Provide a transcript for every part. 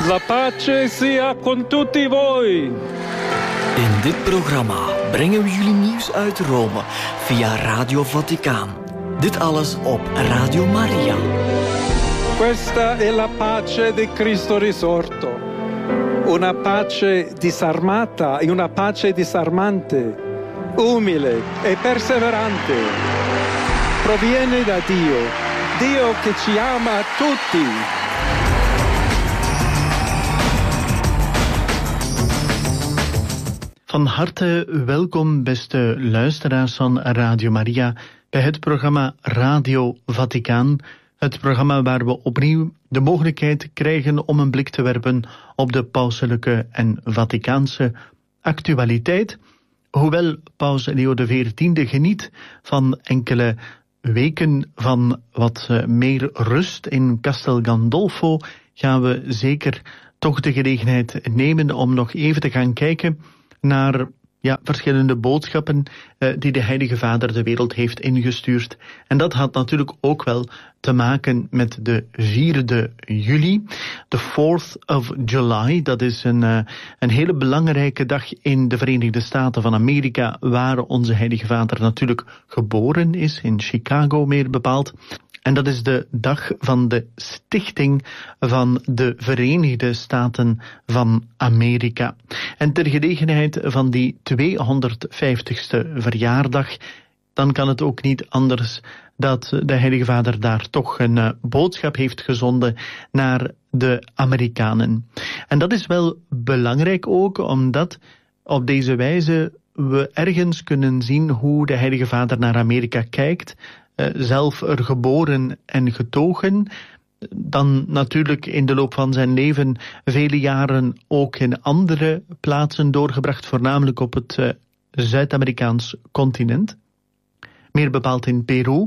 La pace sia con tutti voi. In dit programma brengen we jullie nieuws uit Rome via Radio Vaticaan. Dit alles op Radio Maria. Questa è la pace di Cristo risorto. Una pace disarmata e una pace disarmante, umile e perseverante. Proviene da Dio, Dio che ci ama tutti. Van harte welkom, beste luisteraars van Radio Maria, bij het programma Radio Vaticaan. Het programma waar we opnieuw de mogelijkheid krijgen om een blik te werpen op de pauselijke en Vaticaanse actualiteit. Hoewel paus Leo XIV geniet van enkele weken van wat meer rust in Castel Gandolfo, gaan we zeker toch de gelegenheid nemen om nog even te gaan kijken naar verschillende boodschappen die de Heilige Vader de wereld heeft ingestuurd. En dat had natuurlijk ook wel te maken met de 4e juli, de 4th of July. Dat is een hele belangrijke dag in de Verenigde Staten van Amerika, waar onze Heilige Vader natuurlijk geboren is, in Chicago meer bepaald. En dat is de dag van de stichting van de Verenigde Staten van Amerika. En ter gelegenheid van die 250ste verjaardag, dan kan het ook niet anders dat de Heilige Vader daar toch een boodschap heeft gezonden naar de Amerikanen. En dat is wel belangrijk ook, omdat op deze wijze we ergens kunnen zien hoe de Heilige Vader naar Amerika kijkt, zelf er geboren en getogen, dan natuurlijk in de loop van zijn leven vele jaren ook in andere plaatsen doorgebracht, voornamelijk op het Zuid-Amerikaans continent, meer bepaald in Peru,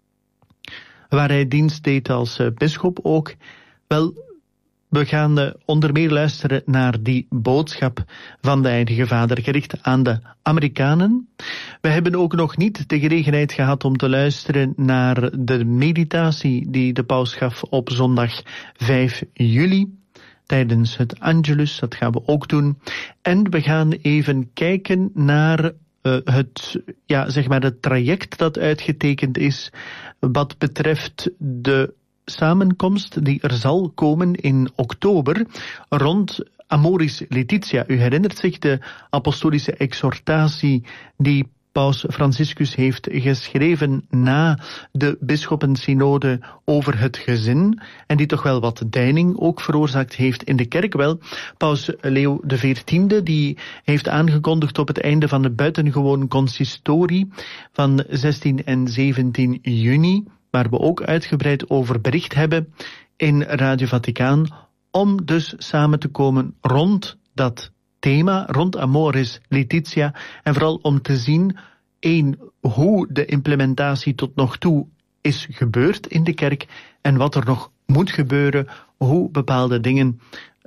waar hij dienst deed als bisschop ook. Wel, we gaan onder meer luisteren naar die boodschap van de Heilige Vader gericht aan de Amerikanen. We hebben ook nog niet de gelegenheid gehad om te luisteren naar de meditatie die de paus gaf op zondag 5 juli tijdens het Angelus. Dat gaan we ook doen. En we gaan even kijken naar het traject dat uitgetekend is wat betreft de samenkomst die er zal komen in oktober rond Amoris Laetitia. U herinnert zich de apostolische exhortatie die paus Franciscus heeft geschreven na de bisschoppensynode over het gezin en die toch wel wat deining ook veroorzaakt heeft in de kerk. Wel, paus Leo XIV die heeft aangekondigd op het einde van de buitengewoon consistorie van 16 en 17 juni, waar we ook uitgebreid over bericht hebben in Radio Vaticaan, om dus samen te komen rond dat thema, rond Amoris Laetitia, en vooral om te zien, hoe de implementatie tot nog toe is gebeurd in de kerk en wat er nog moet gebeuren, hoe bepaalde dingen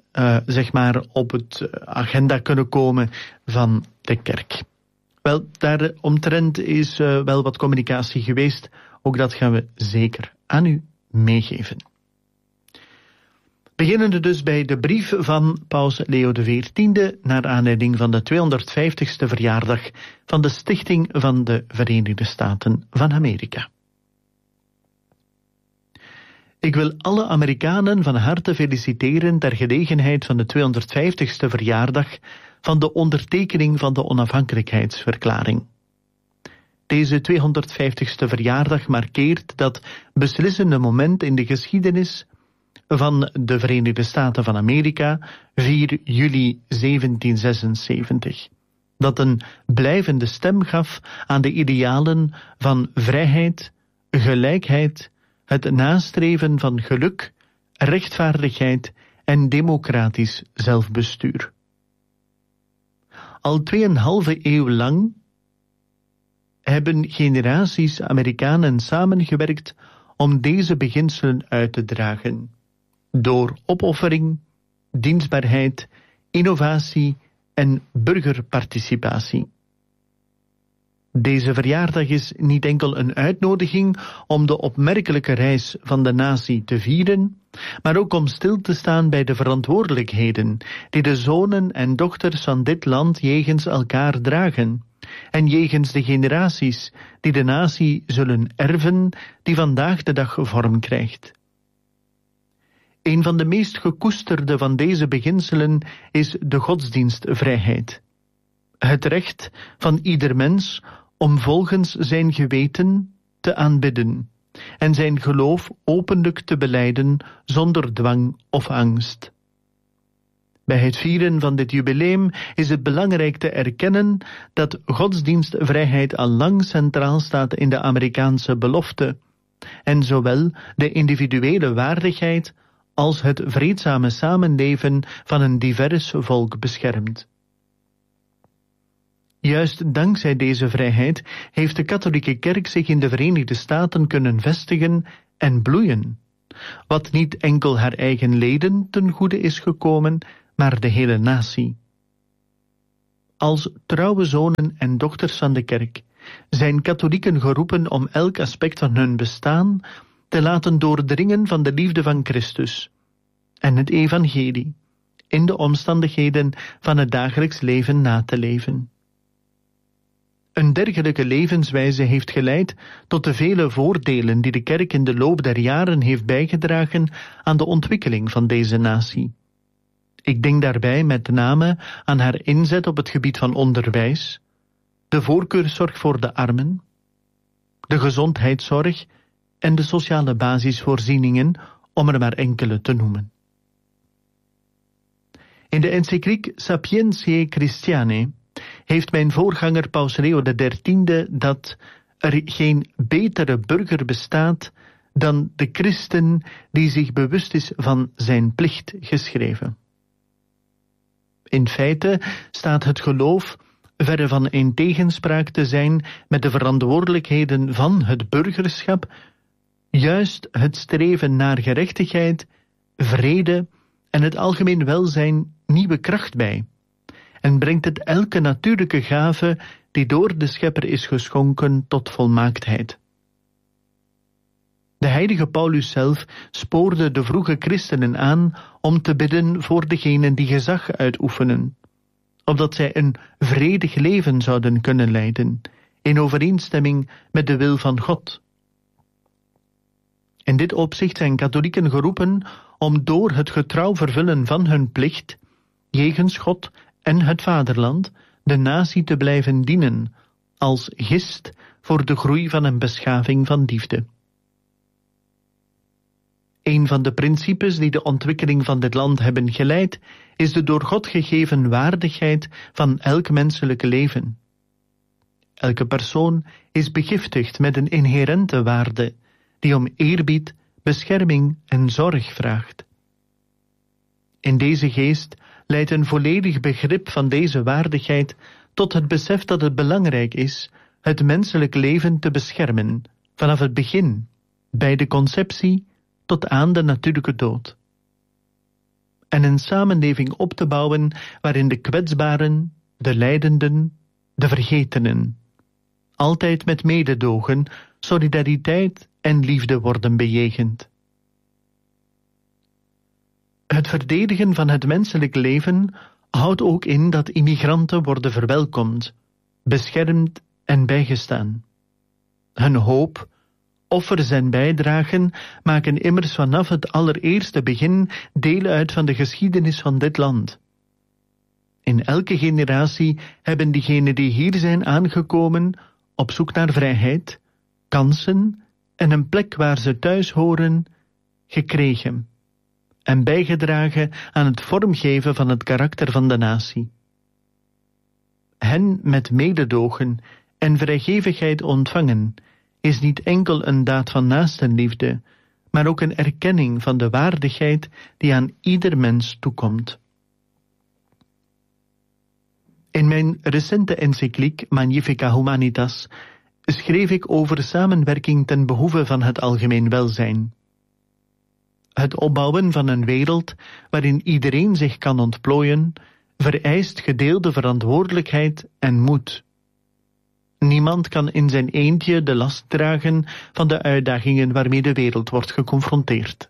op het agenda kunnen komen van de kerk. Wel, daaromtrent is wel wat communicatie geweest. Ook dat gaan we zeker aan u meegeven. Beginnende dus bij de brief van paus Leo XIV naar aanleiding van de 250ste verjaardag van de stichting van de Verenigde Staten van Amerika. Ik wil alle Amerikanen van harte feliciteren ter gelegenheid van de 250ste verjaardag van de ondertekening van de onafhankelijkheidsverklaring. Deze 250ste verjaardag markeert dat beslissende moment in de geschiedenis van de Verenigde Staten van Amerika, 4 juli 1776. Dat een blijvende stem gaf aan de idealen van vrijheid, gelijkheid, het nastreven van geluk, rechtvaardigheid en democratisch zelfbestuur. Al 2,5 eeuw lang hebben generaties Amerikanen samengewerkt om deze beginselen uit te dragen, door opoffering, dienstbaarheid, innovatie en burgerparticipatie. Deze verjaardag is niet enkel een uitnodiging om de opmerkelijke reis van de natie te vieren, maar ook om stil te staan bij de verantwoordelijkheden die de zonen en dochters van dit land jegens elkaar dragen en jegens de generaties die de natie zullen erven die vandaag de dag vorm krijgt. Een van de meest gekoesterde van deze beginselen is de godsdienstvrijheid. Het recht van ieder mens om volgens zijn geweten te aanbidden en zijn geloof openlijk te belijden zonder dwang of angst. Bij het vieren van dit jubileum is het belangrijk te erkennen dat godsdienstvrijheid al lang centraal staat in de Amerikaanse belofte en zowel de individuele waardigheid als het vreedzame samenleven van een divers volk beschermt. Juist dankzij deze vrijheid heeft de katholieke kerk zich in de Verenigde Staten kunnen vestigen en bloeien, wat niet enkel haar eigen leden ten goede is gekomen, maar de hele natie. Als trouwe zonen en dochters van de kerk zijn katholieken geroepen om elk aspect van hun bestaan te laten doordringen van de liefde van Christus en het evangelie in de omstandigheden van het dagelijks leven na te leven. Een dergelijke levenswijze heeft geleid tot de vele voordelen die de kerk in de loop der jaren heeft bijgedragen aan de ontwikkeling van deze natie. Ik denk daarbij met name aan haar inzet op het gebied van onderwijs, de voorkeurszorg voor de armen, de gezondheidszorg en de sociale basisvoorzieningen, om er maar enkele te noemen. In de encycliek Sapientiae Christianae heeft mijn voorganger Paus Leo XIII dat er geen betere burger bestaat dan de christen die zich bewust is van zijn plicht geschreven. In feite staat het geloof verre van in tegenspraak te zijn met de verantwoordelijkheden van het burgerschap, juist het streven naar gerechtigheid, vrede en het algemeen welzijn nieuwe kracht bij en brengt het elke natuurlijke gave die door de Schepper is geschonken tot volmaaktheid. De heilige Paulus zelf spoorde de vroege christenen aan om te bidden voor degenen die gezag uitoefenen, opdat zij een vredig leven zouden kunnen leiden, in overeenstemming met de wil van God. In dit opzicht zijn katholieken geroepen om door het getrouw vervullen van hun plicht, jegens God en het vaderland, de natie te blijven dienen, als gist voor de groei van een beschaving van liefde. Een van de principes die de ontwikkeling van dit land hebben geleid, is de door God gegeven waardigheid van elk menselijke leven. Elke persoon is begiftigd met een inherente waarde, die om eerbied, bescherming en zorg vraagt. In deze geest leidt een volledig begrip van deze waardigheid tot het besef dat het belangrijk is het menselijk leven te beschermen, vanaf het begin, bij de conceptie, tot aan de natuurlijke dood. En een samenleving op te bouwen waarin de kwetsbaren, de lijdenden, de vergetenen altijd met mededogen, solidariteit en liefde worden bejegend. Het verdedigen van het menselijk leven houdt ook in dat immigranten worden verwelkomd, beschermd en bijgestaan. Hun hoop, offers en bijdragen maken immers vanaf het allereerste begin deel uit van de geschiedenis van dit land. In elke generatie hebben diegenen die hier zijn aangekomen, op zoek naar vrijheid, kansen en een plek waar ze thuis horen, gekregen en bijgedragen aan het vormgeven van het karakter van de natie. Hen met mededogen en vrijgevigheid ontvangen is niet enkel een daad van naastenliefde, maar ook een erkenning van de waardigheid die aan ieder mens toekomt. In mijn recente encycliek Magnifica Humanitas schreef ik over samenwerking ten behoeve van het algemeen welzijn. Het opbouwen van een wereld waarin iedereen zich kan ontplooien, vereist gedeelde verantwoordelijkheid en moed. Niemand kan in zijn eentje de last dragen van de uitdagingen waarmee de wereld wordt geconfronteerd.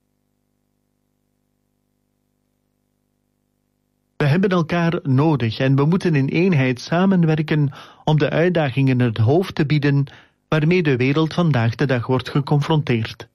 We hebben elkaar nodig en we moeten in eenheid samenwerken om de uitdagingen het hoofd te bieden waarmee de wereld vandaag de dag wordt geconfronteerd.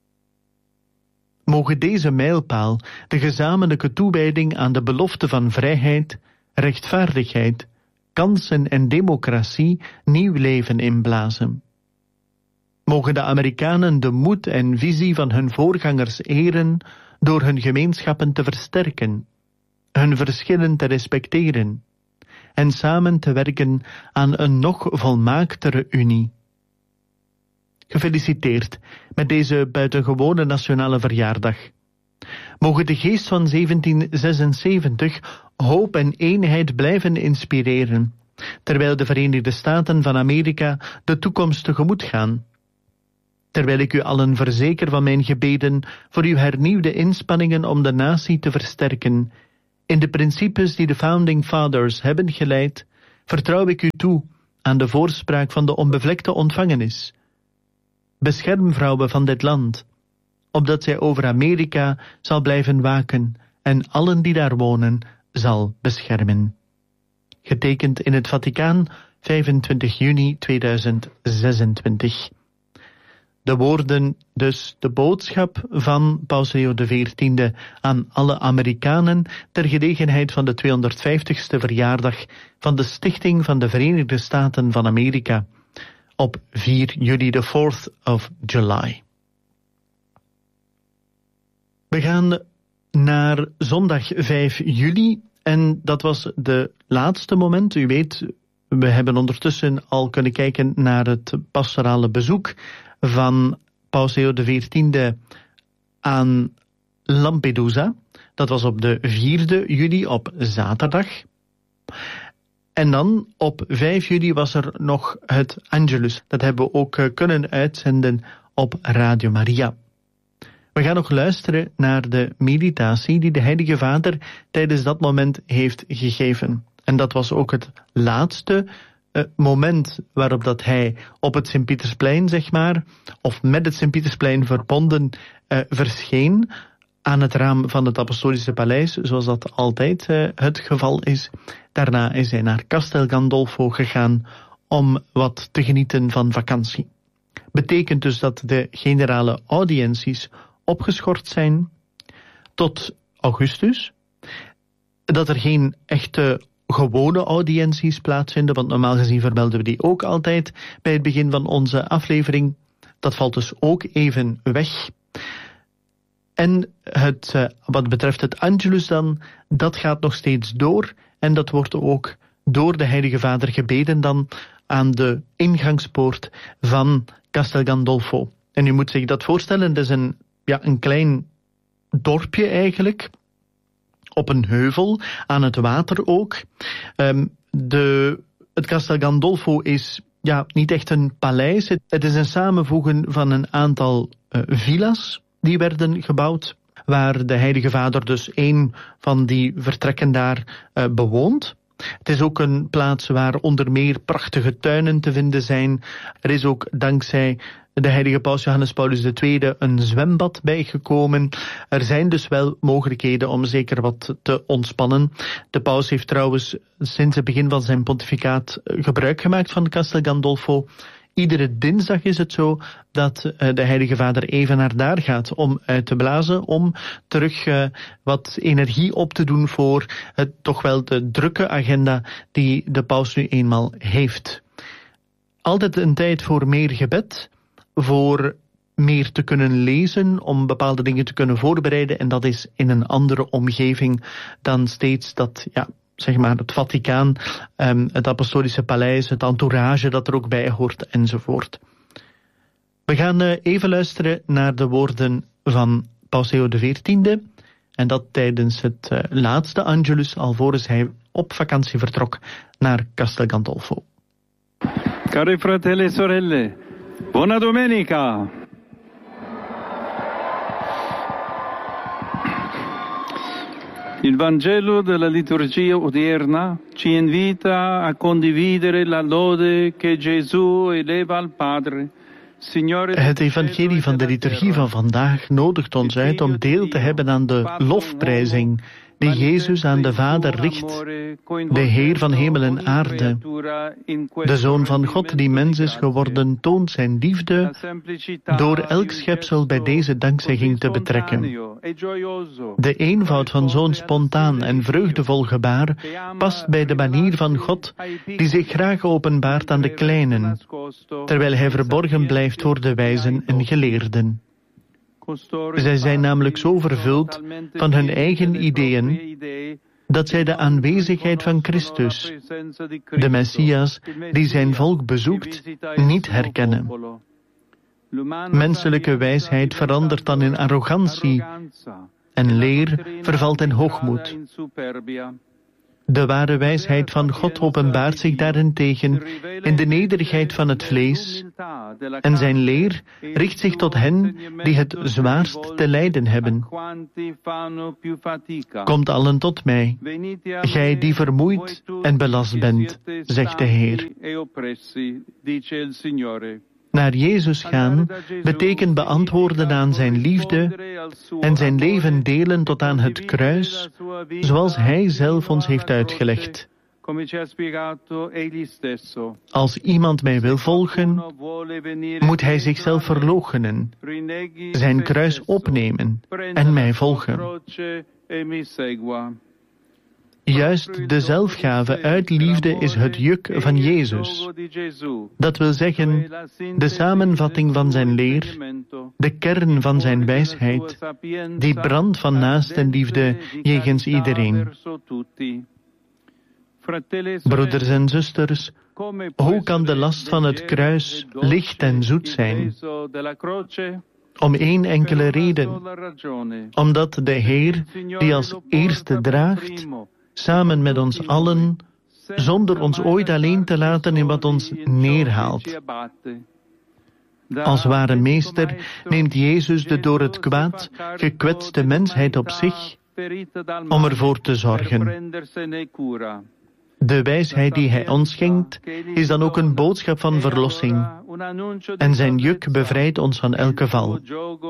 Mogen deze mijlpaal de gezamenlijke toewijding aan de belofte van vrijheid, rechtvaardigheid, kansen en democratie nieuw leven inblazen. Mogen de Amerikanen de moed en visie van hun voorgangers eren door hun gemeenschappen te versterken, hun verschillen te respecteren en samen te werken aan een nog volmaaktere unie. Gefeliciteerd met deze buitengewone nationale verjaardag. Mogen de geest van 1776 hoop en eenheid blijven inspireren, terwijl de Verenigde Staten van Amerika de toekomst tegemoet gaan. Terwijl ik u allen verzeker van mijn gebeden voor uw hernieuwde inspanningen om de natie te versterken, in de principes die de Founding Fathers hebben geleid, vertrouw ik u toe aan de voorspraak van de onbevlekte ontvangenis. Bescherm vrouwen van dit land, opdat zij over Amerika zal blijven waken en allen die daar wonen zal beschermen. Getekend in het Vaticaan, 25 juni 2026. De woorden, dus de boodschap van Paus Leo XIV aan alle Amerikanen ter gelegenheid van de 250ste verjaardag van de Stichting van de Verenigde Staten van Amerika op 4 juli, de 4th of July. We gaan naar zondag 5 juli en dat was de laatste moment. U weet, we hebben ondertussen al kunnen kijken naar het pastorale bezoek van Paus Leo XIV aan Lampedusa. Dat was op de 4e juli, op zaterdag. En dan op 5 juli was er nog het Angelus. Dat hebben we ook kunnen uitzenden op Radio Maria. We gaan nog luisteren naar de meditatie die de Heilige Vader tijdens dat moment heeft gegeven. En dat was ook het laatste moment waarop dat hij op het Sint-Pietersplein, zeg maar, of met het Sint-Pietersplein verbonden, verscheen aan het raam van het Apostolische Paleis, zoals dat altijd het geval is. Daarna is hij naar Castel Gandolfo gegaan om wat te genieten van vakantie. Betekent dus dat de generale audiënties opgeschort zijn tot augustus, dat er geen echte gewone audiënties plaatsvinden, want normaal gezien vermelden we die ook altijd bij het begin van onze aflevering. Dat valt dus ook even weg. En wat betreft het Angelus dan, dat gaat nog steeds door en dat wordt ook door de Heilige Vader gebeden dan aan de ingangspoort van Castel Gandolfo. En u moet zich dat voorstellen, dat is een klein dorpje eigenlijk, op een heuvel, aan het water ook. Het Castel Gandolfo is niet echt een paleis. Het is een samenvoegen van een aantal villa's die werden gebouwd, waar de Heilige Vader dus één van die vertrekken daar bewoont. Het is ook een plaats waar onder meer prachtige tuinen te vinden zijn. Er is ook dankzij de heilige Paus Johannes Paulus II een zwembad bijgekomen. Er zijn dus wel mogelijkheden om zeker wat te ontspannen. De paus heeft trouwens sinds het begin van zijn pontificaat gebruik gemaakt van Castel Gandolfo. Iedere dinsdag is het zo dat de Heilige Vader even naar daar gaat om uit te blazen, om terug wat energie op te doen voor toch wel de drukke agenda die de paus nu eenmaal heeft. Altijd een tijd voor meer gebed, voor meer te kunnen lezen, om bepaalde dingen te kunnen voorbereiden, en dat is in een andere omgeving dan steeds dat, zeg maar het Vaticaan, het Apostolische Paleis, het entourage dat er ook bij hoort, enzovoort. We gaan even luisteren naar de woorden van Paus Leo XIV, en dat tijdens het laatste Angelus, alvorens hij op vakantie vertrok naar Castel Gandolfo. Cari fratelli e sorelle, buona domenica! Il Vangelo della liturgia odierna ci invita a condividere la lode che Gesù eleva al Padre. Het evangelie van de liturgie van vandaag nodigt ons uit om deel te hebben aan de lofprijzing die Jezus aan de Vader richt, de Heer van hemel en aarde. De Zoon van God die mens is geworden toont zijn liefde door elk schepsel bij deze dankzegging te betrekken. De eenvoud van zo'n spontaan en vreugdevol gebaar past bij de manier van God die zich graag openbaart aan de kleinen, terwijl hij verborgen blijft voor de wijzen en geleerden. Zij zijn namelijk zo vervuld van hun eigen ideeën dat zij de aanwezigheid van Christus, de Messias die zijn volk bezoekt, niet herkennen. Menselijke wijsheid verandert dan in arrogantie en leer vervalt in hoogmoed. De ware wijsheid van God openbaart zich daarentegen in de nederigheid van het vlees en zijn leer richt zich tot hen die het zwaarst te lijden hebben. Komt allen tot mij, gij die vermoeid en belast bent, zegt de Heer. Naar Jezus gaan betekent beantwoorden aan zijn liefde en zijn leven delen tot aan het kruis, zoals Hij zelf ons heeft uitgelegd. Als iemand mij wil volgen, moet hij zichzelf verloochenen, zijn kruis opnemen en mij volgen. Juist de zelfgave uit liefde is het juk van Jezus. Dat wil zeggen, de samenvatting van zijn leer, de kern van zijn wijsheid, die brandt van naastenliefde jegens iedereen. Broeders en zusters, hoe kan de last van het kruis licht en zoet zijn? Om één enkele reden. Omdat de Heer, die als eerste draagt, samen met ons allen, zonder ons ooit alleen te laten in wat ons neerhaalt. Als ware meester neemt Jezus de door het kwaad gekwetste mensheid op zich om ervoor te zorgen. De wijsheid die Hij ons schenkt, is dan ook een boodschap van verlossing. En zijn juk bevrijdt ons van elke val.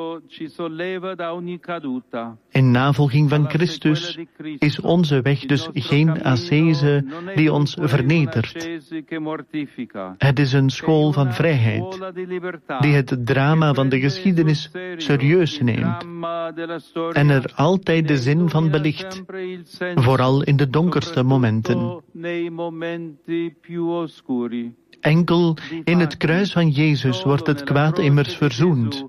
In navolging van Christus is onze weg dus geen ascese die ons vernedert. Het is een school van vrijheid, die het drama van de geschiedenis serieus neemt en er altijd de zin van belicht, vooral in de donkerste momenten. Enkel in het kruis van Jezus wordt het kwaad immers verzoend.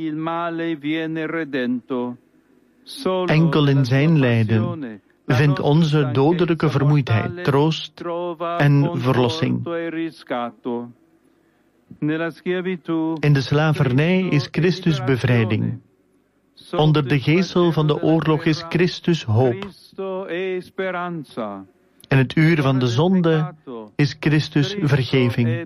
Enkel in zijn lijden vindt onze dodelijke vermoeidheid troost en verlossing. In de slavernij is Christus bevrijding. Onder de geesel van de oorlog is Christus hoop. In het uur van de zonde is Christus vergeving.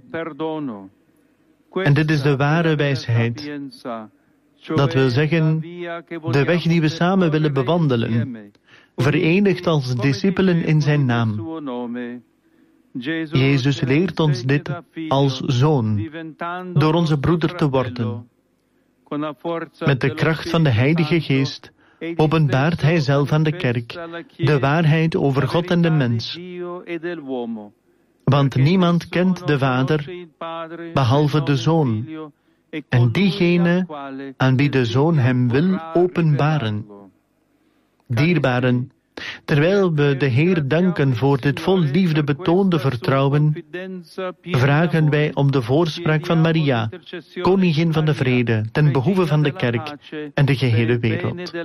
En dit is de ware wijsheid. Dat wil zeggen, de weg die we samen willen bewandelen, verenigd als discipelen in zijn naam. Jezus leert ons dit als zoon, door onze broeder te worden. Met de kracht van de Heilige Geest openbaart Hij zelf aan de kerk de waarheid over God en de mens. Want niemand kent de Vader, behalve de Zoon, en diegene aan wie de Zoon hem wil openbaren. Dierbaren, terwijl we de Heer danken voor dit vol liefde betoonde vertrouwen, vragen wij om de voorspraak van Maria, koningin van de vrede, ten behoeve van de kerk en de gehele wereld.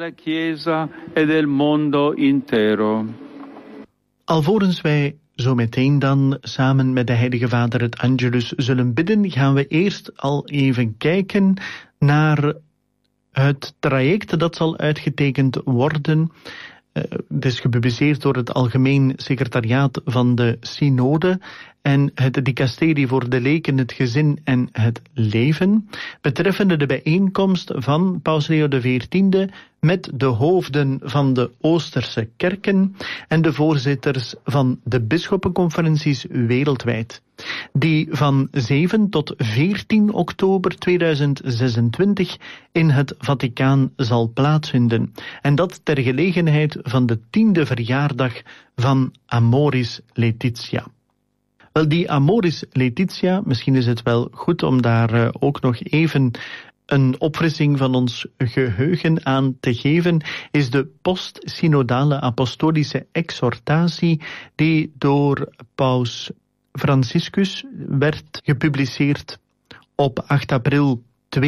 Alvorens wij zo meteen dan samen met de Heilige Vader het Angelus zullen bidden, gaan we eerst al even kijken naar het traject dat zal uitgetekend worden. Het is gepubliceerd door het Algemeen Secretariaat van de Synode en het Dicasterie voor de Leken, het Gezin en het Leven, betreffende de bijeenkomst van Paus Leo XIV met de hoofden van de Oosterse kerken en de voorzitters van de bisschoppenconferenties wereldwijd, die van 7 tot 14 oktober 2026 in het Vaticaan zal plaatsvinden. En dat ter gelegenheid van de 10e verjaardag van Amoris Laetitia. Wel, die Amoris Laetitia, misschien is het wel goed om daar ook nog even een opfrissing van ons geheugen aan te geven, is de post-synodale apostolische exhortatie die door paus Franciscus werd gepubliceerd op 8 april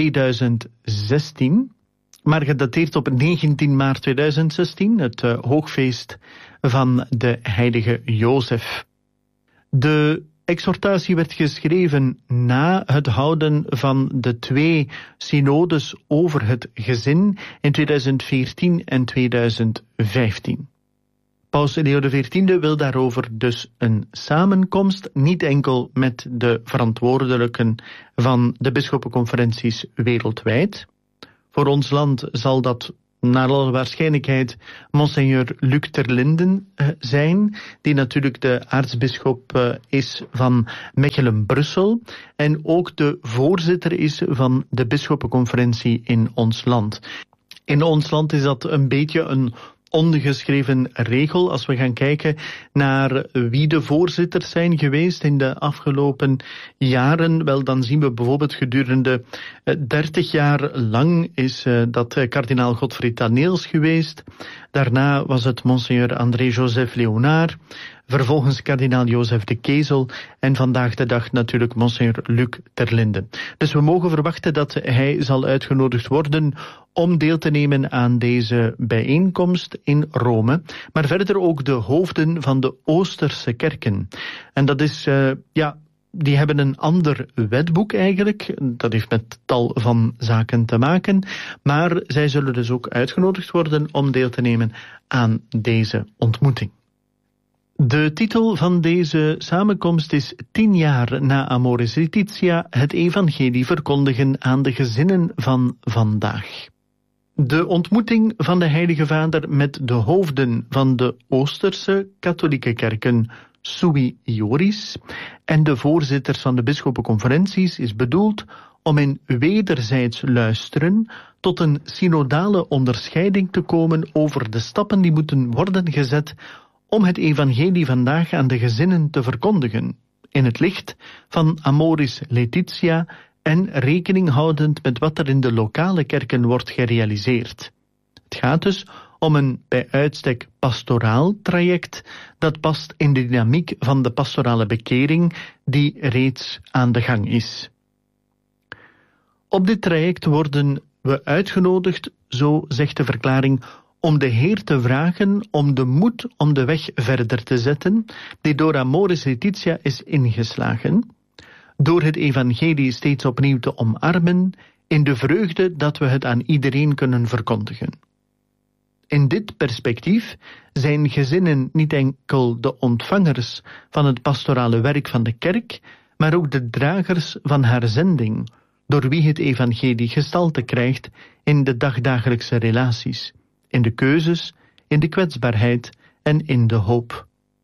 2016, maar gedateerd op 19 maart 2016, het hoogfeest van de heilige Jozef. De exhortatie werd geschreven na het houden van de 2 synodes over het gezin in 2014 en 2015. Paus Leo XIV wil daarover dus een samenkomst, niet enkel met de verantwoordelijken van de bisschoppenconferenties wereldwijd. Voor ons land zal dat naar alle waarschijnlijkheid Monseigneur Luc ter Linden zijn, die natuurlijk de aartsbisschop is van Mechelen-Brussel en ook de voorzitter is van de bisschoppenconferentie in ons land. In ons land is dat een beetje een ongeschreven regel. Als we gaan kijken naar wie de voorzitters zijn geweest in de afgelopen jaren, wel, dan zien we bijvoorbeeld gedurende 30 jaar lang is dat kardinaal Godfried Daneels geweest. Daarna was het Monseigneur André-Joseph Léonard, vervolgens kardinaal Jozef de Kezel en vandaag de dag natuurlijk Monseigneur Luc ter Linden. Dus we mogen verwachten dat hij zal uitgenodigd worden om deel te nemen aan deze bijeenkomst in Rome, maar verder ook de hoofden van de Oosterse kerken. En dat is, die hebben een ander wetboek eigenlijk, dat heeft met tal van zaken te maken, maar zij zullen dus ook uitgenodigd worden om deel te nemen aan deze ontmoeting. De titel van deze samenkomst is 10 jaar na Amoris Laetitia, het evangelie verkondigen aan de gezinnen van vandaag. De ontmoeting van de Heilige Vader met de hoofden van de Oosterse katholieke kerken Sui Ioris en de voorzitters van de bisschoppenconferenties is bedoeld om in wederzijds luisteren tot een synodale onderscheiding te komen over de stappen die moeten worden gezet om het evangelie vandaag aan de gezinnen te verkondigen, in het licht van Amoris Laetitia en rekening houdend met wat er in de lokale kerken wordt gerealiseerd. Het gaat dus om een bij uitstek pastoraal traject dat past in de dynamiek van de pastorale bekering die reeds aan de gang is. Op dit traject worden we uitgenodigd, zo zegt de verklaring, om de Heer te vragen om de moed om de weg verder te zetten die door Amoris Laetitia is ingeslagen, door het evangelie steeds opnieuw te omarmen in de vreugde dat we het aan iedereen kunnen verkondigen. In dit perspectief zijn gezinnen niet enkel de ontvangers van het pastorale werk van de kerk, maar ook de dragers van haar zending, door wie het evangelie gestalte krijgt in de dagdagelijkse relaties, in de keuzes, in de kwetsbaarheid en in de hoop.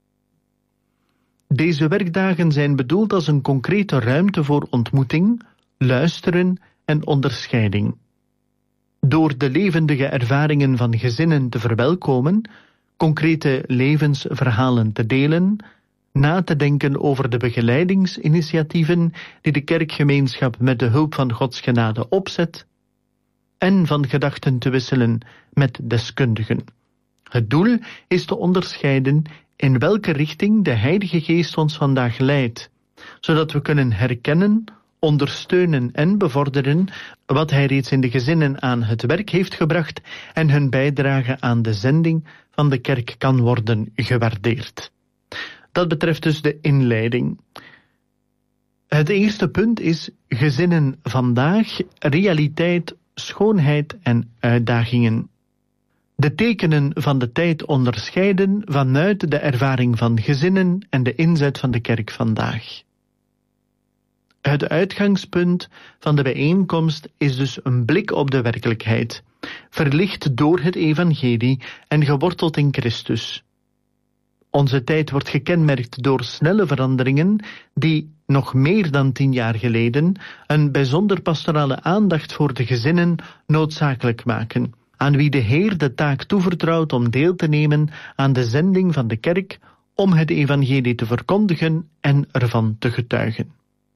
Deze werkdagen zijn bedoeld als een concrete ruimte voor ontmoeting, luisteren en onderscheiding. Door de levendige ervaringen van gezinnen te verwelkomen, concrete levensverhalen te delen, na te denken over de begeleidingsinitiatieven die de kerkgemeenschap met de hulp van Gods genade opzet, en van gedachten te wisselen met deskundigen. Het doel is te onderscheiden in welke richting de Heilige Geest ons vandaag leidt, zodat we kunnen herkennen, ondersteunen en bevorderen wat Hij reeds in de gezinnen aan het werk heeft gebracht en hun bijdrage aan de zending van de kerk kan worden gewaardeerd. Dat betreft dus de inleiding. Het eerste punt is gezinnen vandaag, realiteit, schoonheid en uitdagingen. De tekenen van de tijd onderscheiden vanuit de ervaring van gezinnen en de inzet van de kerk vandaag. Het uitgangspunt van de bijeenkomst is dus een blik op de werkelijkheid, verlicht door het evangelie en geworteld in Christus. Onze tijd wordt gekenmerkt door snelle veranderingen die, nog meer dan 10 jaar geleden, een bijzonder pastorale aandacht voor de gezinnen noodzakelijk maken, aan wie de Heer de taak toevertrouwt om deel te nemen aan de zending van de kerk om het evangelie te verkondigen en ervan te getuigen.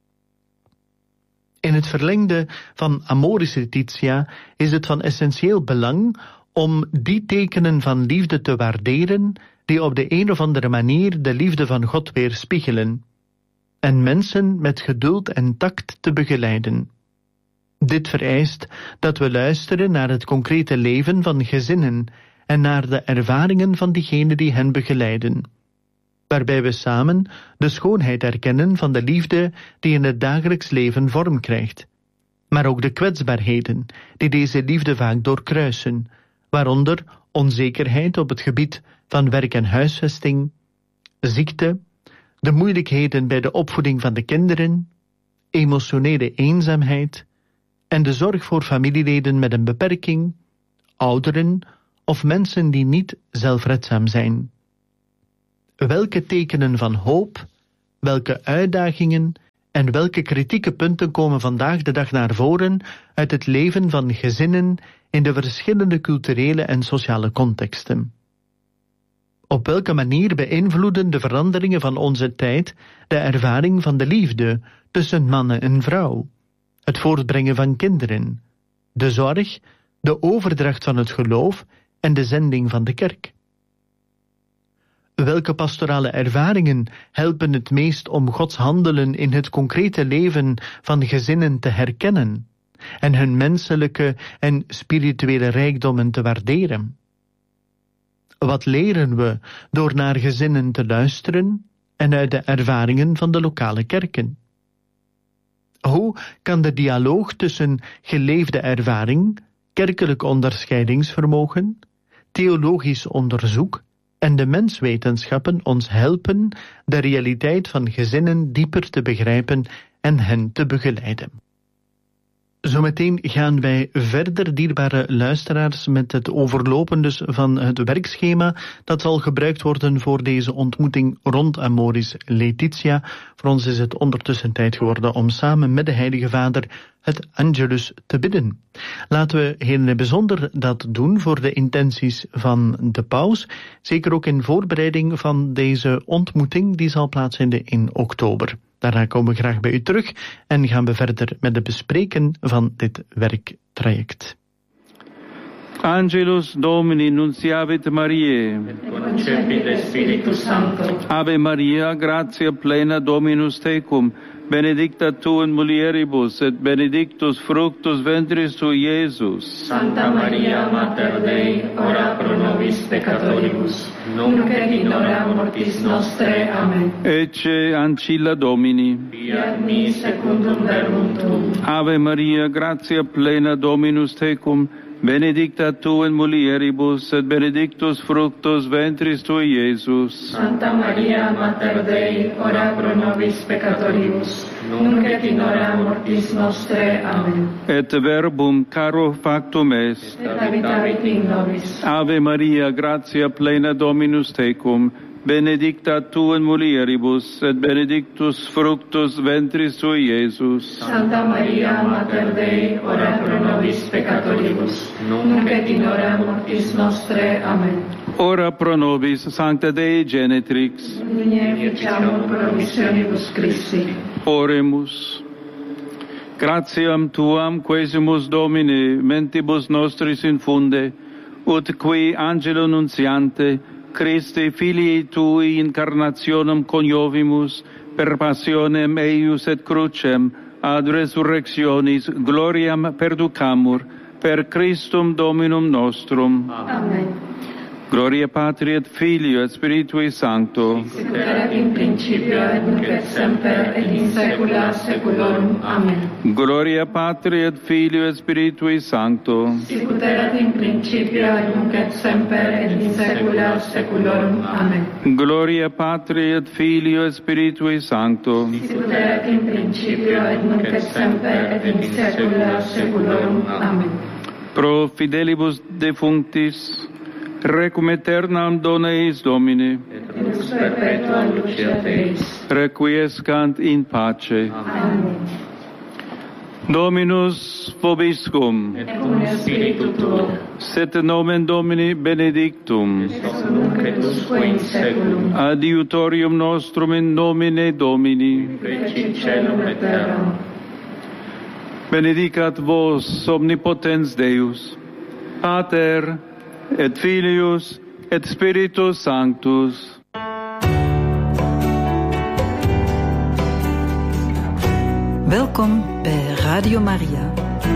In het verlengde van Amoris Laetitia is het van essentieel belang om die tekenen van liefde te waarderen die op de een of andere manier de liefde van God weerspiegelen, en mensen met geduld en tact te begeleiden. Dit vereist dat we luisteren naar het concrete leven van gezinnen en naar de ervaringen van diegenen die hen begeleiden, waarbij we samen de schoonheid erkennen van de liefde die in het dagelijks leven vorm krijgt, maar ook de kwetsbaarheden die deze liefde vaak doorkruisen, waaronder onzekerheid op het gebied van werk en huisvesting, ziekte, de moeilijkheden bij de opvoeding van de kinderen, emotionele eenzaamheid en de zorg voor familieleden met een beperking, ouderen of mensen die niet zelfredzaam zijn. Welke tekenen van hoop, welke uitdagingen en welke kritieke punten komen vandaag de dag naar voren uit het leven van gezinnen in de verschillende culturele en sociale contexten? Op welke manier beïnvloeden de veranderingen van onze tijd de ervaring van de liefde tussen man en vrouw, het voortbrengen van kinderen, de zorg, de overdracht van het geloof en de zending van de kerk? Welke pastorale ervaringen helpen het meest om Gods handelen in het concrete leven van gezinnen te herkennen en hun menselijke en spirituele rijkdommen te waarderen? Wat leren we door naar gezinnen te luisteren en uit de ervaringen van de lokale kerken? Hoe kan de dialoog tussen geleefde ervaring, kerkelijk onderscheidingsvermogen, theologisch onderzoek en de menswetenschappen ons helpen de realiteit van gezinnen dieper te begrijpen en hen te begeleiden? Zometeen gaan wij verder, dierbare luisteraars, met het overlopen dus van het werkschema dat zal gebruikt worden voor deze ontmoeting rond Amoris Laetitia. Voor ons is het ondertussen tijd geworden om samen met de Heilige Vader het Angelus te bidden. Laten we heel in het bijzonder dat doen voor de intenties van de paus, zeker ook in voorbereiding van deze ontmoeting die zal plaatsvinden in oktober. Daarna komen we graag bij u terug en gaan we verder met het bespreken van dit werktraject. Angelus Domini nunciavit Mariae. Concepit Spiritus Sancto. Ave Maria, gratia plena Dominus tecum, benedicta tu in mulieribus, et benedictus fructus ventris tui, Iesus. Santa Maria, Mater Dei, ora pro nobis peccatoribus, nunc et in hora mortis nostre. Amen. Ecce ancilla Domini. Fiat mi secundum verbum tuum. Ave Maria, gratia plena Dominus tecum, benedicta tu in mulieribus, et benedictus fructus ventris tui, Iesus. Santa Maria, Mater Dei, ora pro nobis peccatoribus, nunc et in hora mortis nostre. Amen. Et verbum caro factum est. Et habitavit in nobis. Ave Maria, gratia plena Dominus tecum, benedicta tu in mulieribus, et benedictus fructus ventris tui, Iesus. Santa Maria, Mater Dei, ora pro nobis peccatoribus, nunc et in hora mortis nostre. Amen. Ora pro nobis, Sancta Dei Genetrix. Udine ficiamur promissionibus Christi. Oremus. Gratiam tuam quesimus Domine, mentibus nostris infunde, ut qui angelo nuntiante, Christi filii tui incarnationem coniovimus, per passionem eius et crucem, ad resurrectionis gloriam perducamur, per Christum Dominum nostrum. Amen. Gloria Patri et Filio et Spiritui Sancto. Sicut erat in principio et nunc et semper et in saecula saeculorum. Amen. Gloria Patri et Filio et Spiritui Sancto. Sicut erat in principio et nunc et semper et in saecula saeculorum. Amen. Gloria Patri et Filio et Spiritui Sancto. Sicut erat in principio et nunc et semper et in saecula saeculorum. Amen. Pro fidelibus defunctis, requiem aeternam dona eis Domine, et lux perpetua lucia Deis. requiescant in pace. Amen. Dominus vobiscum, Et cum spiritu tuo, sit nomen Domini benedictum, ex nunc et usque in saeculum, adiutorium nostrum in nomine Domini. fecit caelum et terram. Benedicat vos omnipotens Deus, Pater et Filius et Spiritus Sanctus. Welkom bij Radio Maria.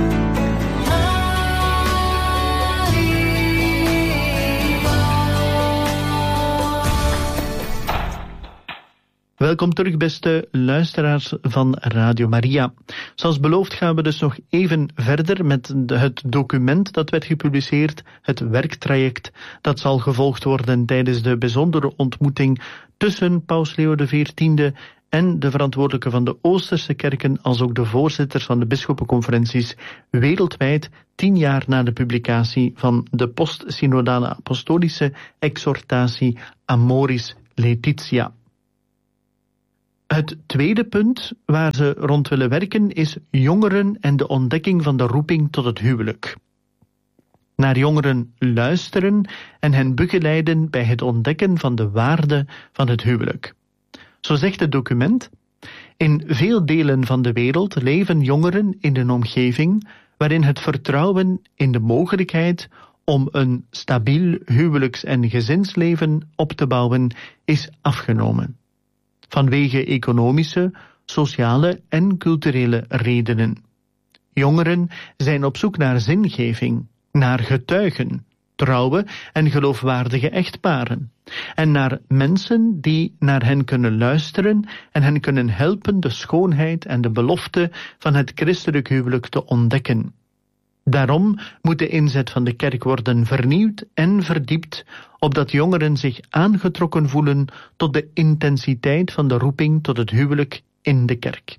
Welkom terug, beste luisteraars van Radio Maria. Zoals beloofd gaan we dus nog even verder met het document dat werd gepubliceerd, het werktraject. Dat zal gevolgd worden tijdens de bijzondere ontmoeting tussen Paus Leo XIV en de verantwoordelijke van de Oosterse kerken, als ook de voorzitters van de bisschoppenconferenties wereldwijd, 10 jaar na de publicatie van de postsynodale apostolische exhortatie Amoris Laetitia. Het tweede punt waar ze rond willen werken is jongeren en de ontdekking van de roeping tot het huwelijk. Naar jongeren luisteren en hen begeleiden bij het ontdekken van de waarde van het huwelijk. Zo zegt het document: in veel delen van de wereld leven jongeren in een omgeving waarin het vertrouwen in de mogelijkheid om een stabiel huwelijks- en gezinsleven op te bouwen is afgenomen. Vanwege economische, sociale en culturele redenen. Jongeren zijn op zoek naar zingeving, naar getuigen, trouwe en geloofwaardige echtparen, en naar mensen die naar hen kunnen luisteren en hen kunnen helpen de schoonheid en de belofte van het christelijk huwelijk te ontdekken. Daarom moet de inzet van de kerk worden vernieuwd en verdiept, opdat jongeren zich aangetrokken voelen tot de intensiteit van de roeping tot het huwelijk in de kerk.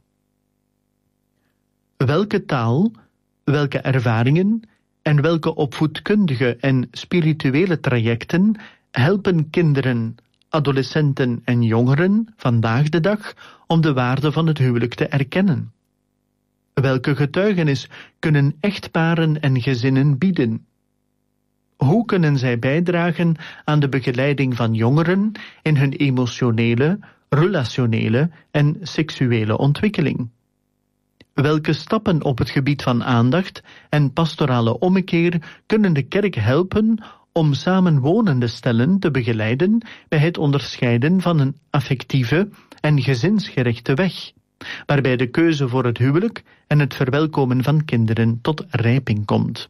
Welke taal, welke ervaringen en welke opvoedkundige en spirituele trajecten helpen kinderen, adolescenten en jongeren vandaag de dag om de waarde van het huwelijk te erkennen? Welke getuigenis kunnen echtparen en gezinnen bieden? Hoe kunnen zij bijdragen aan de begeleiding van jongeren in hun emotionele, relationele en seksuele ontwikkeling? Welke stappen op het gebied van aandacht en pastorale ommekeer kunnen de kerk helpen om samenwonende stellen te begeleiden bij het onderscheiden van een affectieve en gezinsgerichte weg, waarbij de keuze voor het huwelijk en het verwelkomen van kinderen tot rijping komt?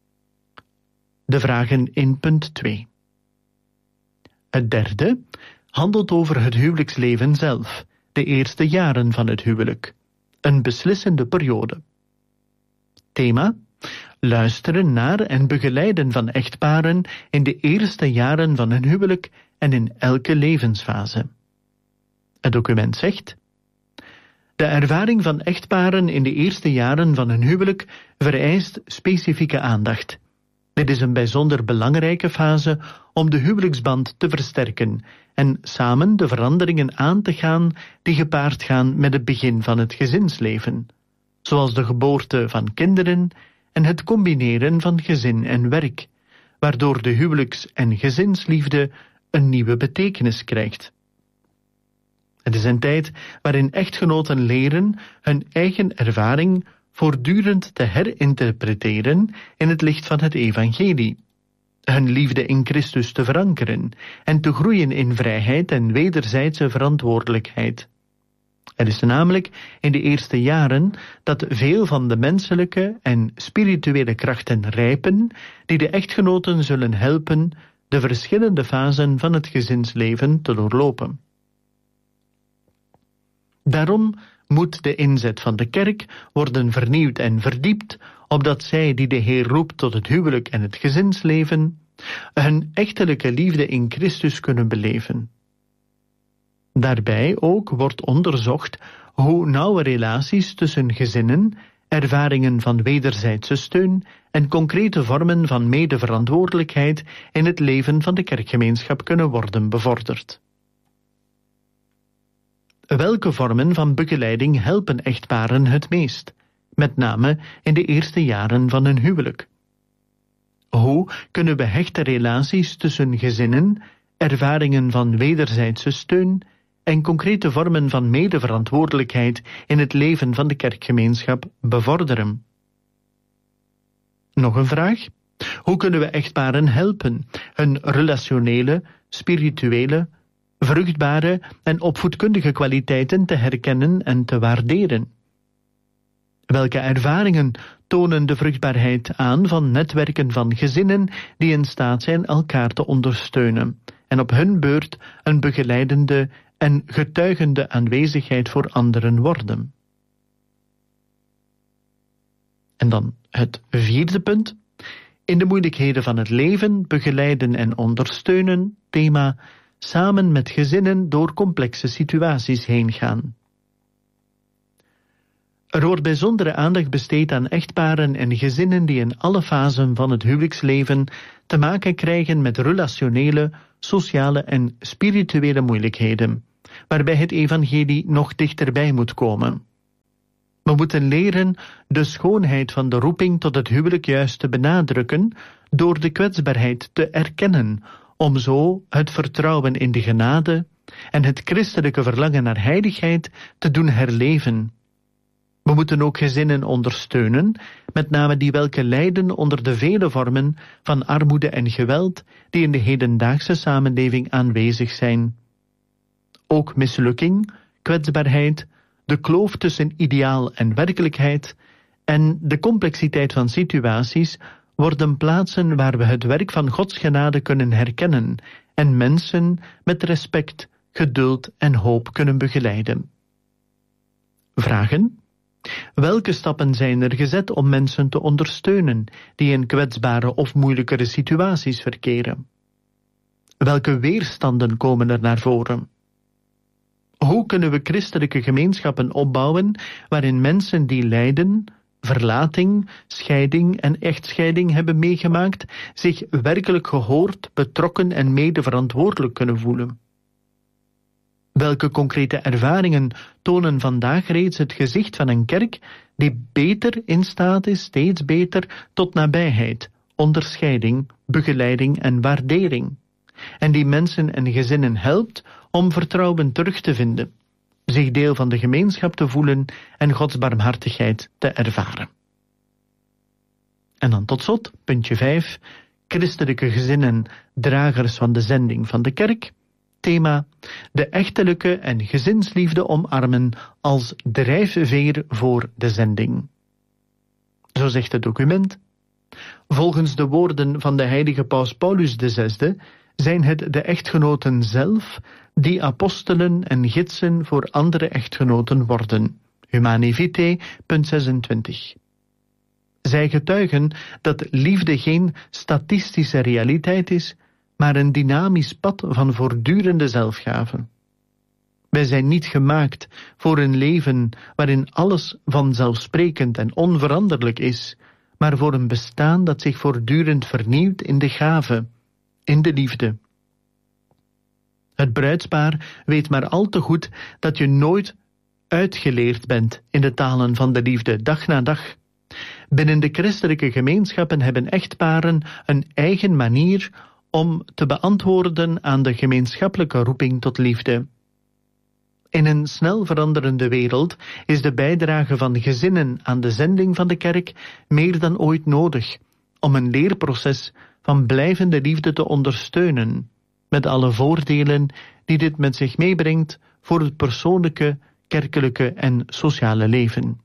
De vragen in punt 2. Het derde handelt over het huwelijksleven zelf, de eerste jaren van het huwelijk, een beslissende periode. Thema: luisteren naar en begeleiden van echtparen in de eerste jaren van hun huwelijk en in elke levensfase. Het document zegt: de ervaring van echtparen in de eerste jaren van hun huwelijk vereist specifieke aandacht. Dit is een bijzonder belangrijke fase om de huwelijksband te versterken en samen de veranderingen aan te gaan die gepaard gaan met het begin van het gezinsleven, zoals de geboorte van kinderen en het combineren van gezin en werk, waardoor de huwelijks- en gezinsliefde een nieuwe betekenis krijgt. Het is een tijd waarin echtgenoten leren hun eigen ervaring voortdurend te herinterpreteren in het licht van het evangelie, hun liefde in Christus te verankeren en te groeien in vrijheid en wederzijdse verantwoordelijkheid. Het is namelijk in de eerste jaren dat veel van de menselijke en spirituele krachten rijpen die de echtgenoten zullen helpen de verschillende fasen van het gezinsleven te doorlopen. Daarom moet de inzet van de kerk worden vernieuwd en verdiept, opdat zij die de Heer roept tot het huwelijk en het gezinsleven, hun echtelijke liefde in Christus kunnen beleven. Daarbij ook wordt onderzocht hoe nauwe relaties tussen gezinnen ervaringen van wederzijdse steun en concrete vormen van medeverantwoordelijkheid in het leven van de kerkgemeenschap kunnen worden bevorderd. Welke vormen van begeleiding helpen echtparen het meest, met name in de eerste jaren van hun huwelijk? Hoe kunnen we hechte relaties tussen gezinnen, ervaringen van wederzijdse steun en concrete vormen van medeverantwoordelijkheid in het leven van de kerkgemeenschap bevorderen? Nog een vraag. Hoe kunnen we echtparen helpen hun relationele, spirituele, vruchtbare en opvoedkundige kwaliteiten te herkennen en te waarderen? Welke ervaringen tonen de vruchtbaarheid aan van netwerken van gezinnen die in staat zijn elkaar te ondersteunen en op hun beurt een begeleidende en getuigende aanwezigheid voor anderen worden? En dan het vierde punt. In de moeilijkheden van het leven begeleiden en ondersteunen, thema samen met gezinnen door complexe situaties heen gaan. Er wordt bijzondere aandacht besteed aan echtparen en gezinnen die in alle fasen van het huwelijksleven te maken krijgen met relationele, sociale en spirituele moeilijkheden, waarbij het evangelie nog dichterbij moet komen. We moeten leren de schoonheid van de roeping tot het huwelijk juist te benadrukken door de kwetsbaarheid te erkennen, om zo het vertrouwen in de genade en het christelijke verlangen naar heiligheid te doen herleven. We moeten ook gezinnen ondersteunen, met name die welke lijden onder de vele vormen van armoede en geweld die in de hedendaagse samenleving aanwezig zijn. Ook mislukking, kwetsbaarheid, de kloof tussen ideaal en werkelijkheid en de complexiteit van situaties worden plaatsen waar we het werk van Gods genade kunnen herkennen en mensen met respect, geduld en hoop kunnen begeleiden. Vragen? Welke stappen zijn er gezet om mensen te ondersteunen die in kwetsbare of moeilijkere situaties verkeren? Welke weerstanden komen er naar voren? Hoe kunnen we christelijke gemeenschappen opbouwen waarin mensen die lijden, verlating, scheiding en echtscheiding hebben meegemaakt, zich werkelijk gehoord, betrokken en medeverantwoordelijk kunnen voelen? Welke concrete ervaringen tonen vandaag reeds het gezicht van een kerk die beter in staat is, steeds beter, tot nabijheid, onderscheiding, begeleiding en waardering, en die mensen en gezinnen helpt om vertrouwen terug te vinden, zich deel van de gemeenschap te voelen en Gods barmhartigheid te ervaren? En dan tot slot, puntje 5, christelijke gezinnen, dragers van de zending van de kerk. Thema, de echtelijke en gezinsliefde omarmen als drijfveer voor de zending. Zo zegt het document. Volgens de woorden van de heilige Paus Paulus VI zijn het de echtgenoten zelf die apostelen en gidsen voor andere echtgenoten worden. Humanae Vitae, punt 26. Zij getuigen dat liefde geen statistische realiteit is, maar een dynamisch pad van voortdurende zelfgave. Wij zijn niet gemaakt voor een leven waarin alles vanzelfsprekend en onveranderlijk is, maar voor een bestaan dat zich voortdurend vernieuwt in de gave, in de liefde. Het bruidspaar weet maar al te goed dat je nooit uitgeleerd bent in de talen van de liefde, dag na dag. Binnen de christelijke gemeenschappen hebben echtparen een eigen manier om te beantwoorden aan de gemeenschappelijke roeping tot liefde. In een snel veranderende wereld is de bijdrage van gezinnen aan de zending van de kerk meer dan ooit nodig om een leerproces van blijvende liefde te ondersteunen, met alle voordelen die dit met zich meebrengt voor het persoonlijke, kerkelijke en sociale leven.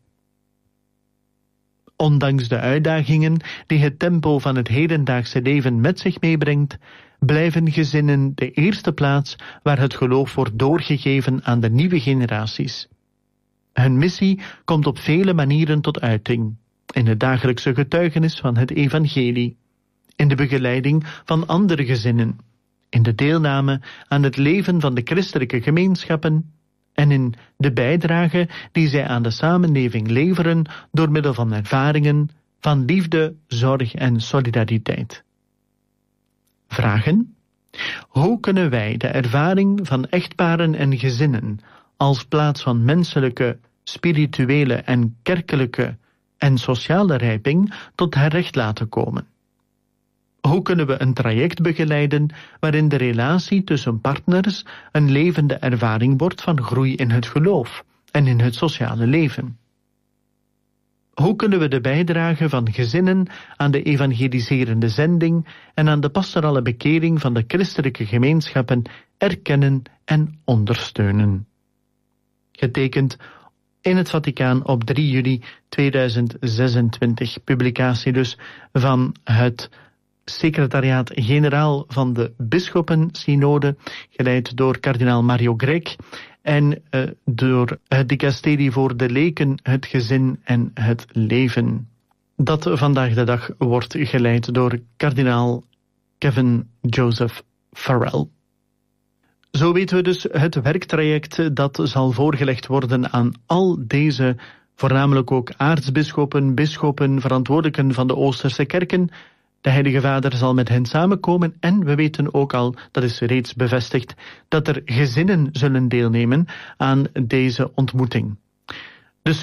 Ondanks de uitdagingen die het tempo van het hedendaagse leven met zich meebrengt, blijven gezinnen de eerste plaats waar het geloof wordt doorgegeven aan de nieuwe generaties. Hun missie komt op vele manieren tot uiting, in het dagelijkse getuigenis van het evangelie, in de begeleiding van andere gezinnen, in de deelname aan het leven van de christelijke gemeenschappen en in de bijdrage die zij aan de samenleving leveren door middel van ervaringen van liefde, zorg en solidariteit. Vragen: hoe kunnen wij de ervaring van echtparen en gezinnen als plaats van menselijke, spirituele en kerkelijke en sociale rijping tot haar recht laten komen? Hoe kunnen we een traject begeleiden waarin de relatie tussen partners een levende ervaring wordt van groei in het geloof en in het sociale leven? Hoe kunnen we de bijdrage van gezinnen aan de evangeliserende zending en aan de pastorale bekering van de christelijke gemeenschappen erkennen en ondersteunen? Getekend in het Vaticaan op 3 juli 2026. Publicatie dus van het Secretariaat-Generaal van de Bisschoppensynode, geleid door kardinaal Mario Grech en door het dicasterie voor de leken, het gezin en het leven. Dat vandaag de dag wordt geleid door kardinaal Kevin Joseph Farrell. Zo weten we dus het werktraject dat zal voorgelegd worden aan al deze, voornamelijk ook aartsbisschoppen, bisschoppen, verantwoordelijken van de Oosterse kerken. De Heilige Vader zal met hen samenkomen en we weten ook al, dat is reeds bevestigd, dat er gezinnen zullen deelnemen aan deze ontmoeting.